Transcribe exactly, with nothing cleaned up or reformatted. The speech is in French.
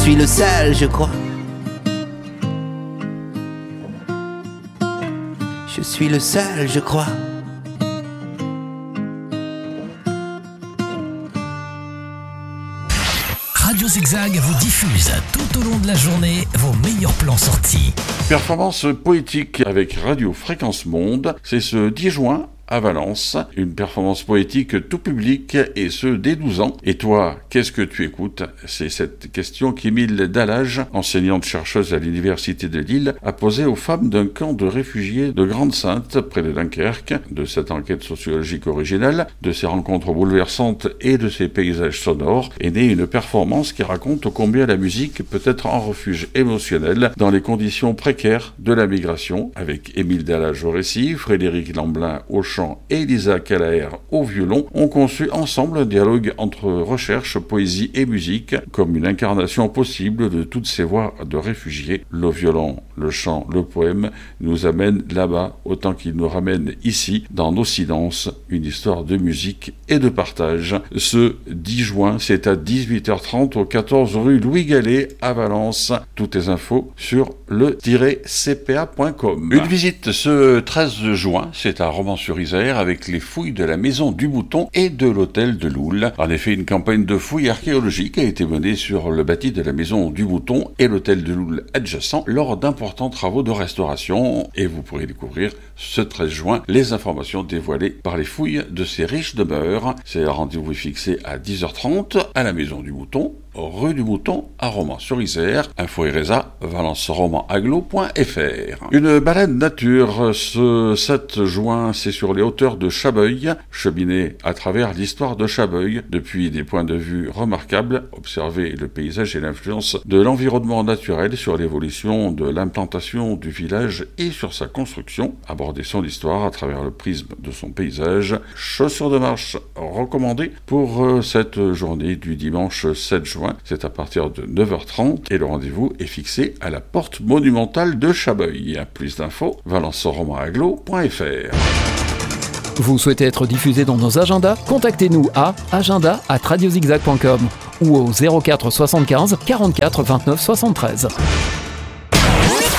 suis le seul, je crois. Je suis le seul, je crois. Radio Zigzag vous diffuse tout au long de la journée vos meilleurs plans sortis. Performance poétique avec Radio Fréquence Monde, c'est ce dix juin à Valence, une performance poétique tout public et ce dès douze ans. Et toi, qu'est-ce que tu écoutes? C'est cette question qu'Émile Dallage, enseignante chercheuse à l'université de Lille, a posée aux femmes d'un camp de réfugiés de Grande-Sainte, près de Dunkerque. De cette enquête sociologique originale, de ces rencontres bouleversantes et de ces paysages sonores, est née une performance qui raconte combien la musique peut être un refuge émotionnel dans les conditions précaires de la migration, avec Émile Dallage au récit, Frédéric Lamblin au chant et Lisa Calaher au violon, ont conçu ensemble un dialogue entre recherche, poésie et musique, comme une incarnation possible de toutes ces voix de réfugiés. Le violon, le chant, le poème nous amènent là-bas autant qu'ils nous ramènent ici, dans nos silences, une histoire de musique et de partage. Ce dix juin, c'est à dix-huit heures trente au quatorze rue Louis Gallet à Valence. Toutes les infos sur le tiret c p a point com. Une visite ce treize juin, c'est à Romans-sur-Isère, avec les fouilles de la Maison du Mouton et de l'Hôtel de Loul. En effet, une campagne de fouilles archéologiques a été menée sur le bâti de la Maison du Mouton et l'Hôtel de Loul adjacent lors d'importants travaux de restauration. Et vous pourrez découvrir ce treize juin les informations dévoilées par les fouilles de ces riches demeures. C'est un rendez-vous fixé à dix heures trente à la Maison du Mouton, rue du Mouton à Romans-sur-Isère. Info Eresa, valence roman aglo point f r. Une balade nature ce sept juin, c'est sur les hauteurs de Chabeuil, cheminer à travers l'histoire de Chabeuil, depuis des points de vue remarquables, observer le paysage et l'influence de l'environnement naturel sur l'évolution de l'implantation du village et sur sa construction, aborder son histoire à travers le prisme de son paysage. Chaussures de marche recommandées pour cette journée du dimanche sept juin. C'est à partir de neuf heures trente et le rendez-vous est fixé à la porte monumentale de Chabeuil. Plus d'infos, valence roman aglo point f r. Vous souhaitez être diffusé dans nos agendas? Contactez-nous à agenda arobase radiozigzag point com ou au zéro quatre soixante-quinze quarante-quatre vingt-neuf soixante-treize.